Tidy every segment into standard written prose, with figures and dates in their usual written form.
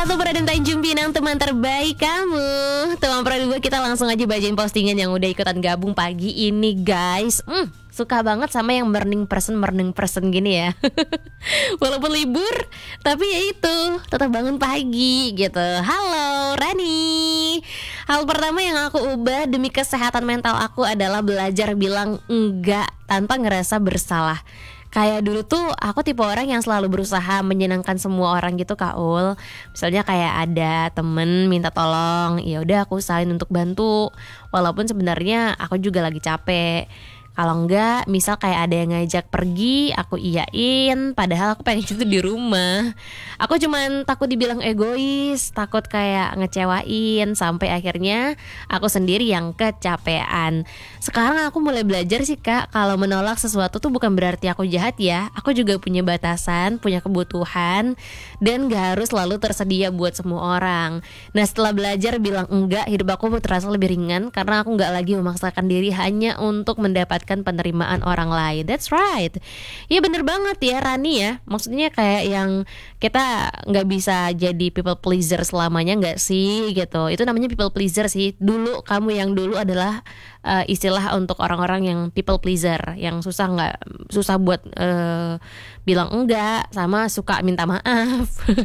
1 Raden Tanjung Pinang, teman terbaik kamu. Teman Pro 2, kita langsung aja bacain postingan yang udah ikutan gabung pagi ini guys. Suka banget sama yang morning person gini ya. Walaupun libur, tapi ya itu tetap bangun pagi gitu. Halo Rani. Hal pertama yang aku ubah demi kesehatan mental aku adalah belajar bilang enggak tanpa ngerasa bersalah. Kayak dulu tuh aku tipe orang yang selalu berusaha menyenangkan semua orang gitu Kak Ul. Misalnya kayak ada temen minta tolong, ya udah aku usahain untuk bantu. Walaupun sebenarnya aku juga lagi capek. Kalau enggak, misal kayak ada yang ngajak pergi, aku iyain, padahal aku pengen itu di rumah. Aku cuman takut dibilang egois, takut kayak ngecewain, sampai akhirnya aku sendiri yang kecapean. Sekarang aku mulai belajar sih Kak, kalau menolak sesuatu tuh bukan berarti aku jahat ya. Aku juga punya batasan, punya kebutuhan, dan gak harus selalu tersedia buat semua orang. Nah setelah belajar bilang enggak, hidup aku terasa lebih ringan, karena aku gak lagi memaksakan diri hanya untuk mendapatkan penerimaan orang lain. That's right. Ya bener banget ya Rani ya. Maksudnya kayak yang kita gak bisa jadi people pleaser selamanya, gak sih gitu. Itu namanya people pleaser sih. Dulu kamu yang dulu adalah istilah untuk orang-orang yang people pleaser, yang susah buat bilang enggak, sama suka minta maaf.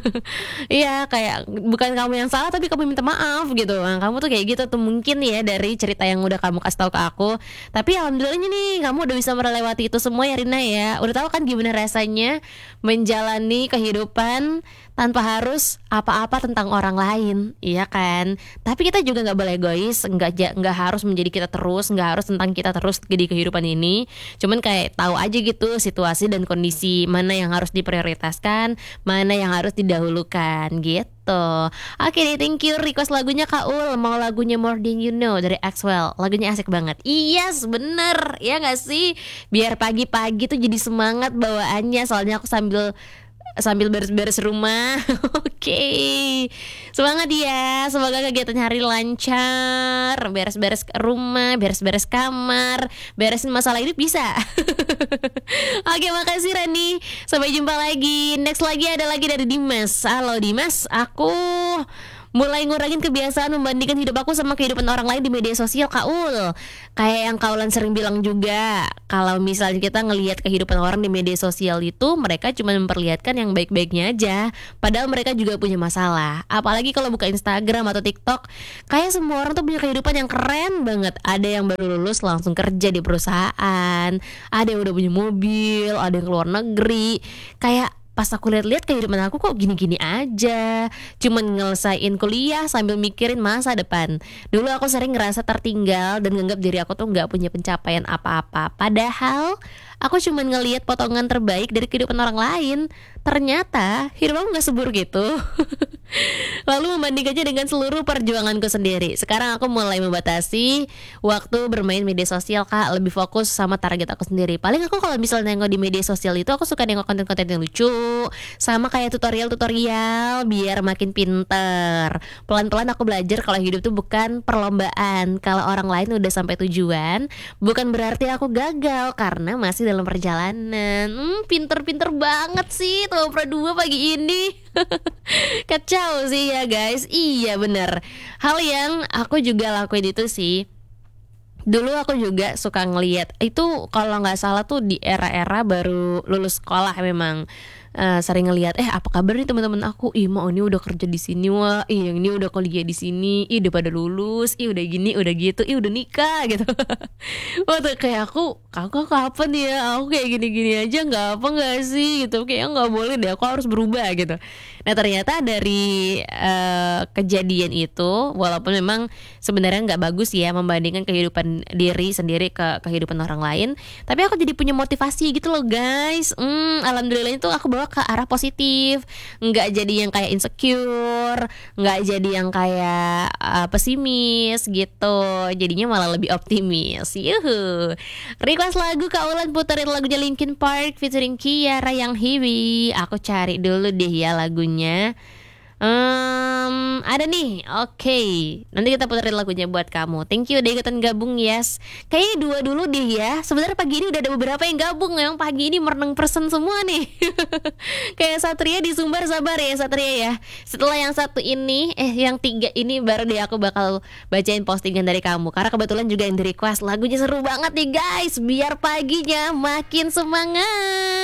Iya, kayak bukan kamu yang salah tapi kamu minta maaf gitu. Nah, kamu tuh kayak gitu tuh mungkin ya dari cerita yang udah kamu kasih tahu ke aku. Tapi alhamdulillahnya nih kamu udah bisa melewati itu semua ya Rina ya. Udah tahu kan gimana rasanya menjalani kehidupan tanpa harus apa-apa tentang orang lain, iya kan? Tapi kita juga nggak boleh egois, nggak harus menjadi kita terus, nggak harus tentang kita terus di kehidupan ini. Cuman kayak tahu aja gitu situasi dan kondisi mana yang harus diprioritaskan, mana yang harus didahulukan gitu. Oke deh, thank you request lagunya Kak Ul. Mau lagunya More Than You Know dari Axwell. Lagunya asik banget. Yes, bener, ya nggak sih? Biar pagi-pagi tuh jadi semangat bawaannya. Soalnya aku sambil beres-beres rumah. Oke. Semangat ya. Semoga kegiatannya hari lancar. Beres-beres rumah, beres-beres kamar, beresin masalah hidup bisa. Oke, makasih Rani. Sampai jumpa lagi. Next lagi ada lagi dari Dimas. Halo Dimas, aku mulai ngurangin kebiasaan membandingkan hidup aku sama kehidupan orang lain di media sosial Kak Ul. Kayak yang Kak Ulan sering bilang juga, kalau misalnya kita ngelihat kehidupan orang di media sosial itu, mereka cuma memperlihatkan yang baik-baiknya aja, padahal mereka juga punya masalah. Apalagi kalau buka Instagram atau TikTok, kayak semua orang tuh punya kehidupan yang keren banget. Ada yang baru lulus langsung kerja di perusahaan, ada yang udah punya mobil, ada yang keluar negeri. Kayak pas aku lihat-lihat kehidupan aku kok gini-gini aja, cuman ngelesain kuliah sambil mikirin masa depan. Dulu aku sering ngerasa tertinggal dan nganggap diri aku tuh gak punya pencapaian apa-apa. Padahal aku cuman ngelihat potongan terbaik dari kehidupan orang lain. Ternyata hidup aku gak seburuk itu. Lalu membandingkannya dengan seluruh perjuanganku sendiri. Sekarang aku mulai membatasi waktu bermain media sosial Kak, lebih fokus sama target aku sendiri. Paling aku kalau misalnya nengok di media sosial itu, aku suka nengok konten-konten yang lucu, sama kayak tutorial biar makin pinter. Pelan-pelan aku belajar kalau hidup tuh bukan perlombaan. Kalau orang lain udah sampai tujuan, bukan berarti aku gagal, karena masih dalam perjalanan. Pinter-pinter banget sih Tuh Pro 2 pagi ini. Kacau sih ya guys. Iya bener. Hal yang aku juga lakuin itu sih, dulu aku juga suka ngeliat itu, kalau nggak salah tuh di era-era baru lulus sekolah memang sering ngeliat apa kabar nih teman-teman aku, mau ini udah kerja di sini, wah yang ini udah kuliah di sini, udah pada lulus, udah gini udah gitu, udah nikah gitu. Waktu kayak aku kapan ya aku kayak gini-gini aja, nggak sih gitu, kayak nggak boleh deh, aku harus berubah gitu. Nah ternyata dari kejadian itu, walaupun memang sebenarnya nggak bagus ya membandingkan kehidupan diri sendiri ke kehidupan orang lain, tapi aku jadi punya motivasi gitu loh guys. Alhamdulillah itu aku bawa ke arah positif, nggak jadi yang kayak insecure, nggak jadi yang kayak pesimis gitu, jadinya malah lebih optimis. Yuhu. Request lagu Kak Ulan, puterin lagunya Linkin Park featuring Kiara yang Hiwi. Aku cari dulu deh ya lagunya. Ada nih, oke. Nanti kita puterin lagunya buat kamu. Thank you udah ikutan gabung, yes. Kayaknya dua dulu deh ya. Sebenarnya pagi ini udah ada beberapa yang gabung. Yang pagi ini merenung person semua nih. Kayak Satria di Sumbar, sabar ya Satria ya. Setelah yang satu ini, yang tiga ini baru deh aku bakal bacain postingan dari kamu. Karena kebetulan juga yang di request lagunya seru banget nih guys. Biar paginya makin semangat.